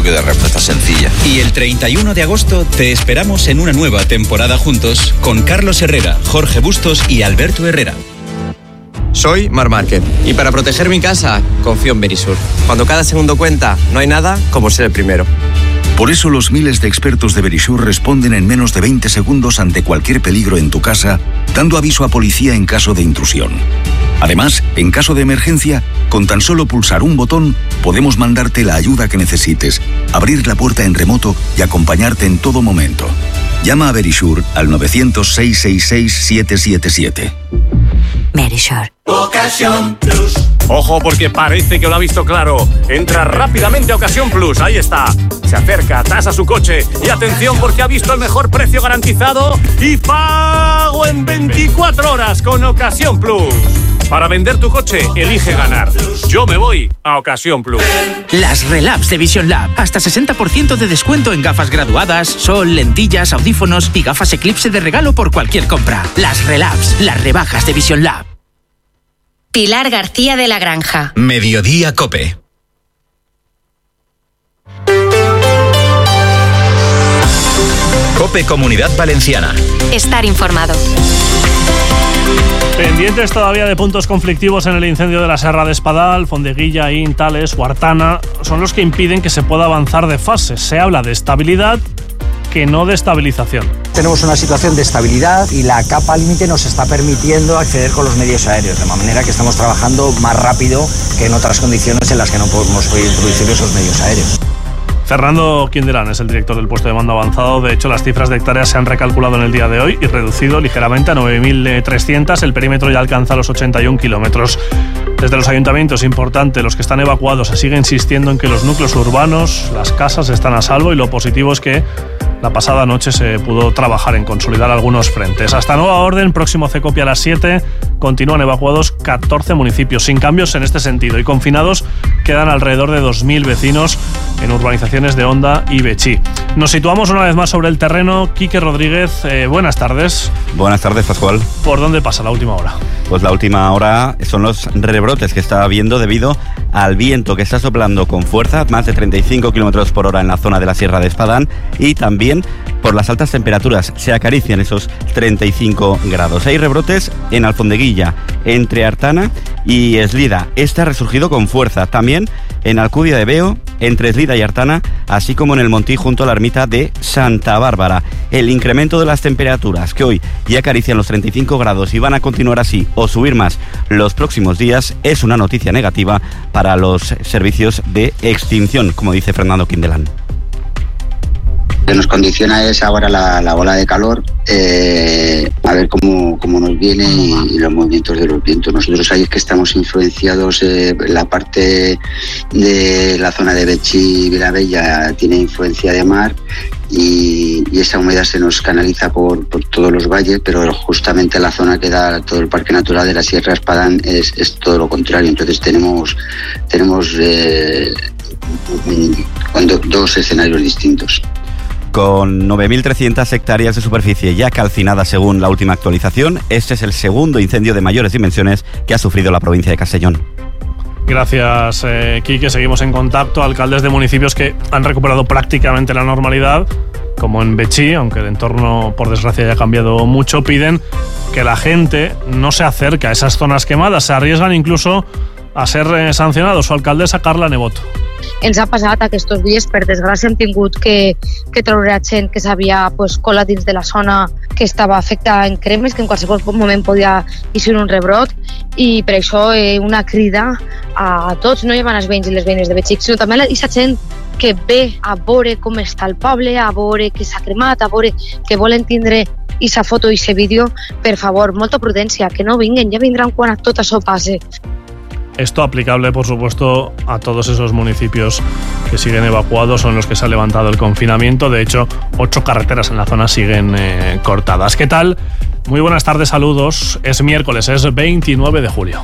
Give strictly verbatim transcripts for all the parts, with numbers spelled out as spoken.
toque de respuesta sencilla. Y el treinta y uno de agosto te esperamos en una nueva temporada juntos con Carlos Herrera, Jorge Bustos y Alberto Herrera. Soy Mar Márquez y para proteger mi casa confío en Verisur. Cuando cada segundo cuenta, no hay nada como ser el primero. Por eso los miles de expertos de Verisur responden en menos de veinte segundos ante cualquier peligro en tu casa, dando aviso a policía en caso de intrusión. Además, en caso de emergencia, con tan solo pulsar un botón, podemos mandarte la ayuda que necesites, abrir la puerta en remoto y acompañarte en todo momento. Llama a Verisur al nueve cero cero, seis seis seis, siete siete siete. Verisur. Ocasión Plus. Ojo, porque parece que lo ha visto claro. Entra rápidamente a Ocasión Plus, ahí está. Se acerca, tasa su coche y atención porque ha visto el mejor precio garantizado y pago en veinticuatro horas con Ocasión Plus. Para vender tu coche, elige ganar. Yo me voy a Ocasión Plus. Las Relabs de Vision Lab. Hasta sesenta por ciento de descuento en gafas graduadas, sol, lentillas, audífonos y gafas Eclipse de regalo por cualquier compra. Las Relabs, las rebajas de Vision Lab. Pilar García de la Granja. Mediodía Cope. Cope Comunidad Valenciana. Estar informado. Pendientes todavía de puntos conflictivos en el incendio de la Serra de Espadal, Fondeguilla, In, Tales o Artana son los que impiden que se pueda avanzar de fase. Se habla de estabilidad, que no de estabilización. Tenemos una situación de estabilidad y la capa límite nos está permitiendo acceder con los medios aéreos, de manera que estamos trabajando más rápido que en otras condiciones en las que no podemos introducir esos medios aéreos. Fernando Quindelán es el director del puesto de mando avanzado. De hecho, las cifras de hectáreas se han recalculado en el día de hoy y reducido ligeramente a nueve mil trescientos. El perímetro ya alcanza los ochenta y un kilómetros. Desde los ayuntamientos, importante, los que están evacuados, se sigue insistiendo en que los núcleos urbanos, las casas están a salvo y lo positivo es que la pasada noche se pudo trabajar en consolidar algunos frentes. Hasta nueva orden, próximo CECOPI a las siete, continúan evacuados catorce municipios, sin cambios en este sentido, y confinados quedan alrededor de dos mil vecinos en urbanizaciones de Honda y Betxí. Nos situamos una vez más sobre el terreno. Quique Rodríguez, eh, buenas tardes. Buenas tardes, Pascual. ¿Por dónde pasa la última hora? Pues la última hora son los rebrotes que está habiendo debido al viento que está soplando con fuerza, más de treinta y cinco kilómetros por hora en la zona de la Sierra de Espadán, y también por las altas temperaturas. Se acarician esos treinta y cinco grados. Hay rebrotes en Alfondeguilla, entre Artana y Eslida. Este ha resurgido con fuerza. También en Alcudia de Veo, entre Eslida y Artana, así como en el Montí junto a la ermita de Santa Bárbara. El incremento de las temperaturas, que hoy ya acarician los treinta y cinco grados y van a continuar así o subir más los próximos días, es una noticia negativa para los servicios de extinción, como dice Fernando Quindelán. Lo que nos condiciona es ahora la, la ola de calor, eh, a ver cómo, cómo nos viene y, y los movimientos de los vientos. Nosotros ahí es que estamos influenciados, eh, la parte de la zona de Betxí y Vilabella tiene influencia de mar y, y esa humedad se nos canaliza por, por todos los valles, pero justamente la zona que da todo el Parque Natural de la Sierra Espadán es, es todo lo contrario. Entonces tenemos, tenemos eh, dos escenarios distintos. Con nueve mil trescientas hectáreas de superficie ya calcinadas según la última actualización, este es el segundo incendio de mayores dimensiones que ha sufrido la provincia de Castellón. Gracias, eh, Quique. Seguimos en contacto. Alcaldes de municipios que han recuperado prácticamente la normalidad, como en Betxí, aunque el entorno, por desgracia, ya ha cambiado mucho, piden que la gente no se acerque a esas zonas quemadas. Se arriesgan incluso a ser eh, sancionados. Su alcaldesa, Carla Nebot. Ens ha passat aquests dies, per desgràcia, hem tingut que, que treure a gent que s'havia pues, colat dins de la zona que estava afectada en cremes, que en qualsevol moment podia eixir un rebrot, i per això eh, una crida a tots, no llevan els veïns i les veïnes de Betxí, sinó també a aquesta gent que ve a veure com està el poble, a veure que s'ha cremat, a veure que volen tindre aquesta foto i aquest vídeo, per favor, molta prudència, que no vinguen, ja vindran quan tot això passe. Esto aplicable, por supuesto, a todos esos municipios que siguen evacuados o en los que se ha levantado el confinamiento. De hecho, ocho carreteras en la zona siguen eh, cortadas. ¿Qué tal? Muy buenas tardes, saludos. Es miércoles, es veintinueve de julio.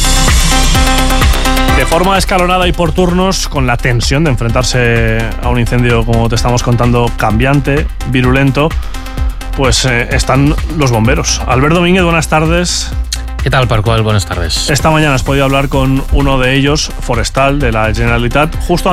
De forma escalonada y por turnos, con la tensión de enfrentarse a un incendio, como te estamos contando, cambiante, virulento, pues eh, están los bomberos. Albert Domínguez, buenas tardes. ¿Qué tal, Pascual? Buenas tardes. Esta mañana has podido hablar con uno de ellos, forestal de la Generalitat, justo